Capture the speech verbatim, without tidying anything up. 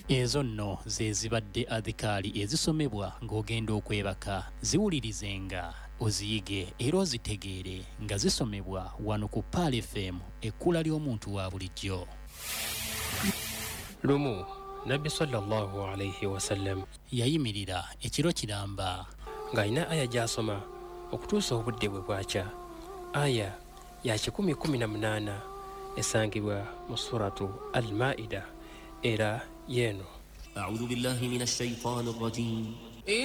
Ezo nno ze zibadde adhikaali ezisomebwa ng'ogenda okwebaka. Ziwulirizenga, oziyige era ozitegeere nga zisomebwa wano ku Paal F M, ekkula ly'omuntu wa bulijjo. Lumu Nabbi sallallahu alayhi wasallam yayimirira ekiro kiramba ng'alina aya gy'asoma okutuusa obudde bwe bwakya. Aya ya kikumi kumi na munaana esangibwa mu suratu Al-Maida era yeeno. أعوذ بالله من الشيطان الرجيم